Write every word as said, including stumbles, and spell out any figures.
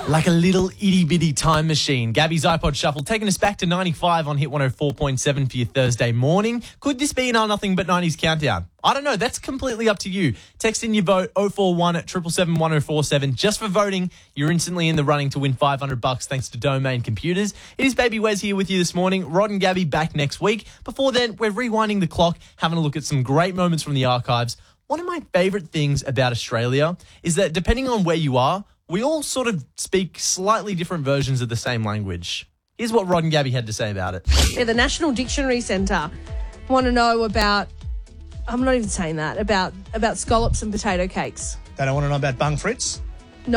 Like a little itty-bitty time machine, Gabby's iPod Shuffle taking us back to ninety-five on Hit one oh four point seven for your Thursday morning. Could this be an Our Nothing But nineties countdown? I don't know. That's completely up to you. Text in your vote oh four one at seven seven seven one oh four seven. Just for voting, you're instantly in the running to win five hundred bucks thanks to Domain Computers. It is Baby Wes here with you this morning. Rod and Gabby back next week. Before then, we're rewinding the clock, having a look at some great moments from the archives. One of my favourite things about Australia is that depending on where you are, we all sort of speak slightly different versions of the same language. Here's what Rod and Gabby had to say about it. Yeah, the National Dictionary Centre want to know about, I'm not even saying that, about, about scallops and potato cakes. They don't want to know about bung frits?